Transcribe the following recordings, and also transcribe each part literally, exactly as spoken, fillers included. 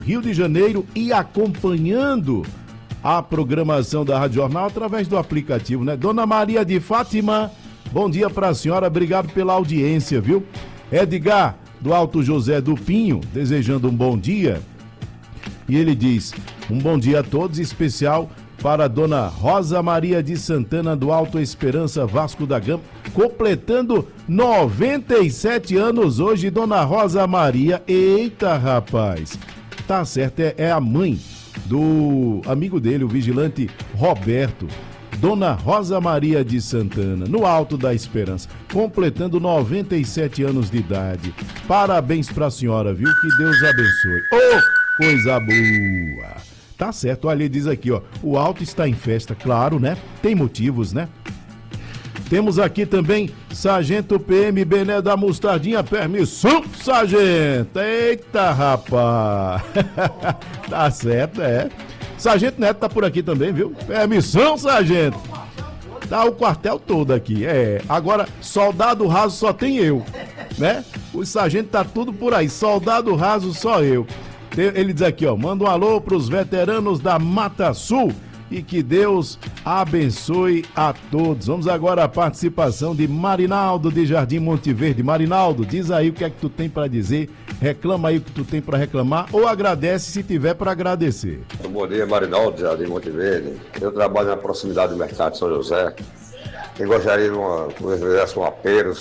Rio de Janeiro e acompanhando a programação da Rádio Jornal através do aplicativo, né? Dona Maria de Fátima, bom dia para a senhora, obrigado pela audiência, viu? Edgar, do Alto José do Pinho, desejando um bom dia. E ele diz, um bom dia a todos, especial para a Dona Rosa Maria de Santana, do Alto Esperança, Vasco da Gama, completando noventa e sete anos hoje, Dona Rosa Maria. Eita, rapaz, tá certo, é, é a mãe do amigo dele, o vigilante Roberto, Dona Rosa Maria de Santana, no Alto da Esperança, completando noventa e sete anos de idade. Parabéns pra senhora, viu? Que Deus abençoe. Oh, coisa boa! Tá certo, olha, ele diz aqui, ó, o Alto está em festa, claro, né? Tem motivos, né? Temos aqui também Sargento P M Bené da Mostardinha. Permissão, sargento! Eita, rapaz! Tá certo, é. Sargento Neto tá por aqui também, viu? Permissão, sargento! Tá o quartel todo aqui, é. Agora, soldado raso só tem eu, né? O sargento tá tudo por aí, soldado raso só eu. Ele diz aqui, ó, manda um alô pros veteranos da Mata Sul. E que Deus abençoe a todos. Vamos agora à participação de Marinaldo de Jardim Monte Verde. Marinaldo, diz aí o que é que tu tem para dizer, reclama aí o que tu tem para reclamar ou agradece se tiver para agradecer. Bom dia, Marinaldo de Jardim Monte Verde. Eu trabalho na proximidade do mercado de São José. Eu gostaria de uma, fizesse um apelo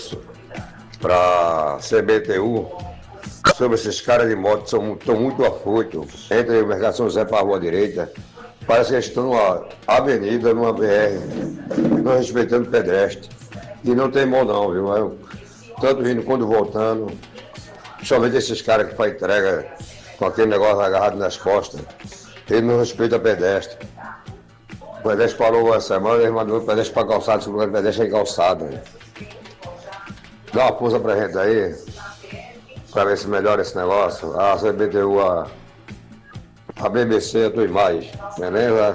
para a C B T U sobre esses caras de moto que são, estão muito afoitos. Entre o mercado de São José para a rua direita. Parece que eles estão numa avenida, numa B R, não respeitando o pedestre. E não tem mão não, viu? Eu, tanto indo quanto voltando, somente esses caras que fazem entrega com aquele negócio agarrado nas costas, ele não respeita o pedestre. O pedestre parou essa semana, ele mandou o pedestre para calçado, se o pedestre é calçado. Dá uma força pra gente aí, para ver se melhora esse negócio. A C B T U, a A B B C, a tua imagem, beleza?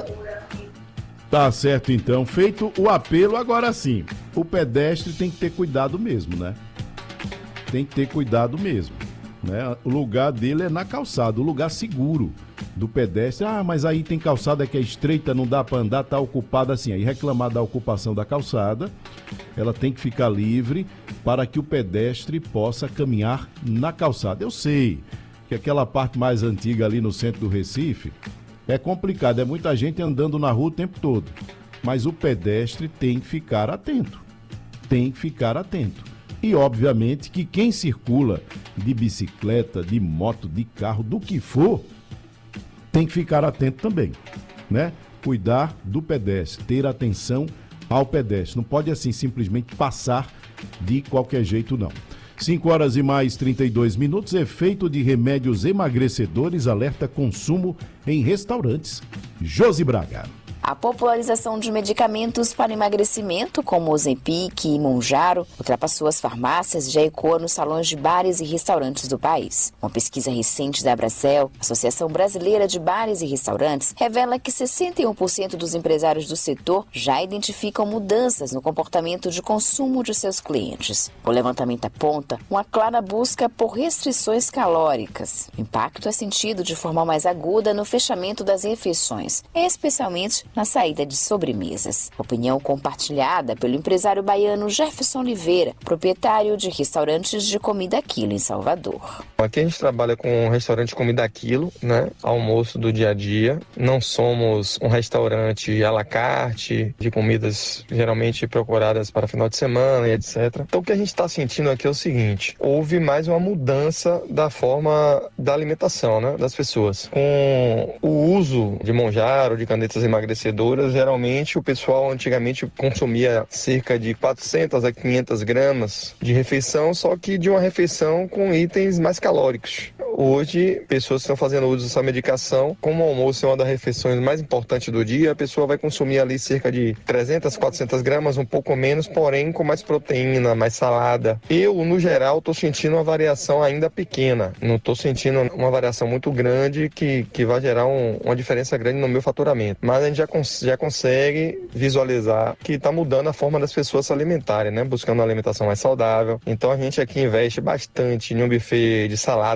Tá certo, então. Feito o apelo, agora sim. O pedestre tem que ter cuidado mesmo, né? Tem que ter cuidado mesmo, né? O lugar dele é na calçada, o lugar seguro do pedestre. Ah, mas aí tem calçada que é estreita, não dá pra andar, tá ocupada assim. Aí reclamar da ocupação da calçada, ela tem que ficar livre para que o pedestre possa caminhar na calçada. Eu sei que aquela parte mais antiga ali no centro do Recife é complicado, é muita gente andando na rua o tempo todo, mas o pedestre tem que ficar atento, tem que ficar atento. E obviamente que quem circula de bicicleta, de moto, de carro, do que for, tem que ficar atento também, né? Cuidar do pedestre, ter atenção ao pedestre, não pode assim simplesmente passar de qualquer jeito não. cinco horas e mais trinta e dois minutos, efeito de remédios emagrecedores alerta consumo em restaurantes. Josi Braga. A popularização de medicamentos para emagrecimento, como Ozempic e Mounjaro, ultrapassou as farmácias e já ecoa nos salões de bares e restaurantes do país. Uma pesquisa recente da Abracel, Associação Brasileira de Bares e Restaurantes, revela que sessenta e um por cento dos empresários do setor já identificam mudanças no comportamento de consumo de seus clientes. O levantamento aponta uma clara busca por restrições calóricas. O impacto é sentido de forma mais aguda no fechamento das refeições, especialmente na saída de sobremesas. Opinião compartilhada pelo empresário baiano Jefferson Oliveira, proprietário de restaurantes de comida a quilo em Salvador. Aqui a gente trabalha com um restaurante de comida a quilo, né? Almoço do dia a dia. Não somos um restaurante à la carte, de comidas geralmente procuradas para final de semana e etcétera. Então o que a gente está sentindo aqui é o seguinte: houve mais uma mudança da forma da alimentação, né, das pessoas. Com o uso de Mounjaro, de canetas emagrecedoras, geralmente o pessoal antigamente consumia cerca de quatrocentas a quinhentas gramas de refeição, só que de uma refeição com itens mais calóricos. Hoje, pessoas estão fazendo uso dessa medicação. Como o almoço é uma das refeições mais importantes do dia, a pessoa vai consumir ali cerca de trezentas, quatrocentas gramas, um pouco menos, porém com mais proteína, mais salada. Eu, no geral, estou sentindo uma variação ainda pequena. Não estou sentindo uma variação muito grande que, que vai gerar um, uma diferença grande no meu faturamento. Mas a gente já, cons- já consegue visualizar que está mudando a forma das pessoas se alimentarem, né? Buscando uma alimentação mais saudável. Então a gente aqui investe bastante em um buffet de salada amplo,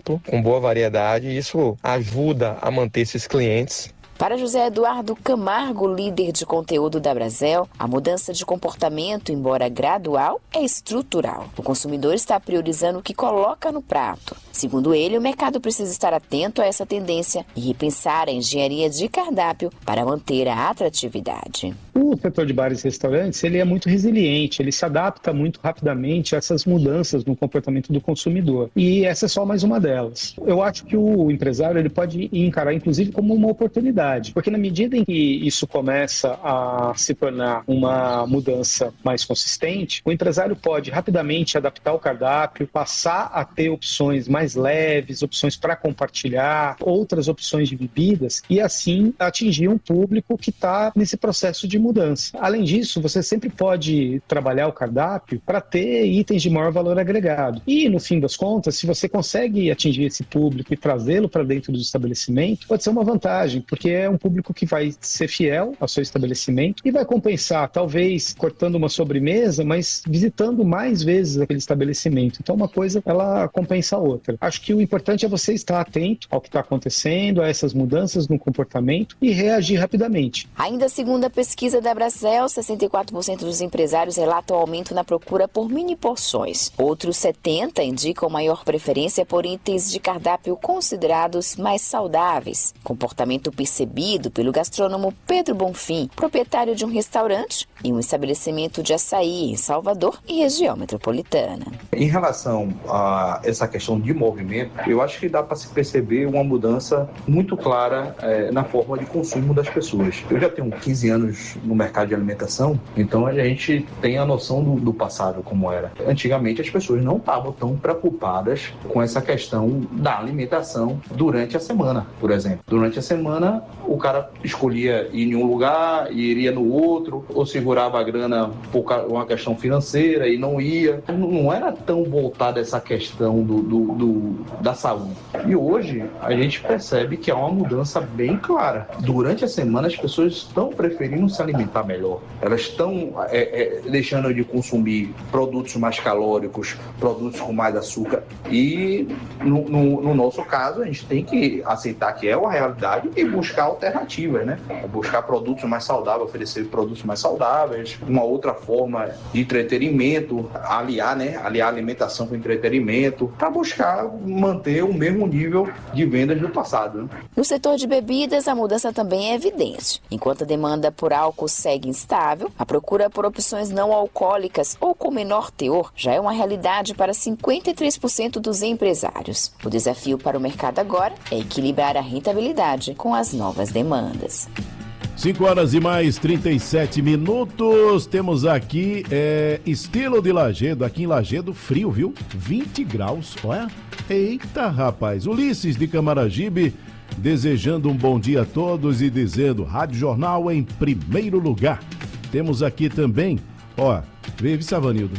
amplo, com boa variedade, e isso ajuda a manter esses clientes. Para José Eduardo Camargo, líder de conteúdo da Brasel, a mudança de comportamento, embora gradual, é estrutural. O consumidor está priorizando o que coloca no prato. Segundo ele, o mercado precisa estar atento a essa tendência e repensar a engenharia de cardápio para manter a atratividade. O setor de bares e restaurantes, ele é muito resiliente, ele se adapta muito rapidamente a essas mudanças no comportamento do consumidor. E essa é só mais uma delas. Eu acho que o empresário ele pode encarar, inclusive, como uma oportunidade, porque na medida em que isso começa a se tornar uma mudança mais consistente, o empresário pode rapidamente adaptar o cardápio, passar a ter opções mais leves, opções para compartilhar, outras opções de bebidas, e assim atingir um público que está nesse processo de mudança. Além disso, você sempre pode trabalhar o cardápio para ter itens de maior valor agregado. E, no fim das contas, se você consegue atingir esse público e trazê-lo para dentro do estabelecimento, pode ser uma vantagem, porque é um público que vai ser fiel ao seu estabelecimento e vai compensar, talvez cortando uma sobremesa, mas visitando mais vezes aquele estabelecimento. Então, uma coisa, ela compensa a outra. Acho que o importante é você estar atento ao que está acontecendo, a essas mudanças no comportamento e reagir rapidamente. Ainda segundo a pesquisa da Brasel, sessenta e quatro por cento dos empresários relatam aumento na procura por mini porções. Outros setenta por cento indicam maior preferência por itens de cardápio considerados mais saudáveis. Comportamento percebido pelo gastrônomo Pedro Bonfim, proprietário de um restaurante e um estabelecimento de açaí em Salvador e região metropolitana. Em relação a essa questão de movimento, eu acho que dá para se perceber uma mudança muito clara é, na forma de consumo das pessoas. Eu já tenho quinze anos no mercado de alimentação, então a gente tem a noção do, do passado como era. Antigamente as pessoas não estavam tão preocupadas com essa questão da alimentação durante a semana, por exemplo. Durante a semana o cara escolhia ir em um lugar e iria no outro, ou segurava a grana por uma questão financeira e não ia. Não era tão voltada essa questão do, do, do, da saúde. E hoje a gente percebe que há uma mudança bem clara. Durante a semana as pessoas estão preferindo se alimentar melhor. Elas estão é, é, deixando de consumir produtos mais calóricos, produtos com mais açúcar. E no, no, no nosso caso a gente tem que aceitar que é uma realidade e buscar alternativas, né? Buscar produtos mais saudáveis, oferecer produtos mais saudáveis, uma outra forma de entretenimento, aliar, né? Aliar a alimentação com entretenimento, para buscar manter o mesmo nível de vendas do passado. Né? No setor de bebidas, a mudança também é evidente. Enquanto a demanda por álcool segue instável, a procura por opções não alcoólicas ou com menor teor já é uma realidade para cinquenta e três por cento dos empresários. O desafio para o mercado agora é equilibrar a rentabilidade com as novas demandas. cinco horas e mais trinta e sete minutos. Temos aqui é, estilo de Lagedo. Aqui em Lagedo, frio, viu? vinte graus. Olha. Eita, rapaz. Ulisses de Camaragibe desejando um bom dia a todos e dizendo Rádio Jornal em primeiro lugar. Temos aqui também, ó, vive Savanildo,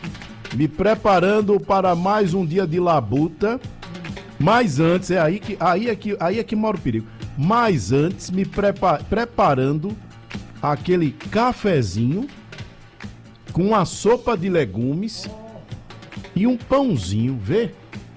me preparando para mais um dia de labuta, mas antes, é aí que, aí é que, aí é que mora o perigo, mas antes me prepa- preparando aquele cafezinho com a sopa de legumes e um pãozinho, vê?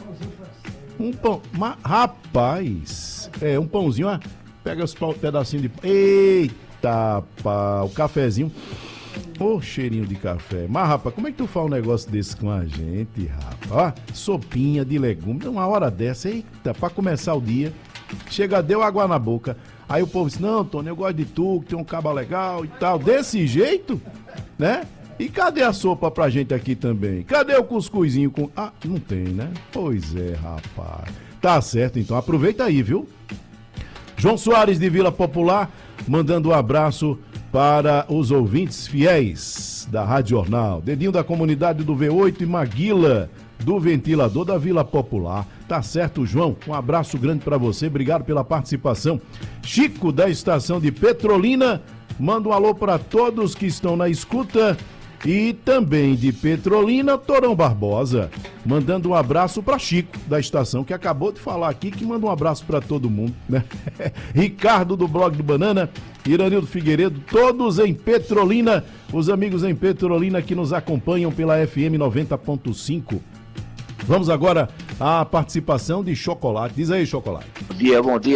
Um pão, mas, rapaz, é um pãozinho, ó, pega os pão, pedacinho de pão, eita, pá, o cafezinho, ô oh, cheirinho de café, mas rapaz, como é que tu faz um negócio desse com a gente, rapaz, ó, sopinha de legumes, uma hora dessa, eita, pra começar o dia, chega, deu água na boca, aí o povo diz, não, Tony, eu gosto de tu, que tem um caba legal e tal, desse jeito, né? E cadê a sopa pra gente aqui também? Cadê o cuscuzinho com... Ah, não tem, né? Pois é, rapaz. Tá certo, então. Aproveita aí, viu? João Soares de Vila Popular, mandando um abraço para os ouvintes fiéis da Rádio Jornal. Dedinho da comunidade do V oito e Maguila, do ventilador da Vila Popular. Tá certo, João? Um abraço grande para você. Obrigado pela participação. Chico, da estação de Petrolina, manda um alô para todos que estão na escuta. E também de Petrolina, Torão Barbosa, mandando um abraço para Chico, da estação, que acabou de falar aqui, que manda um abraço para todo mundo, né? Ricardo, do Blog do Banana, Iranildo Figueiredo, todos em Petrolina, os amigos em Petrolina que nos acompanham pela F M noventa ponto cinco. Vamos agora à participação de Chocolate. Diz aí, Chocolate. Bom dia, bom dia.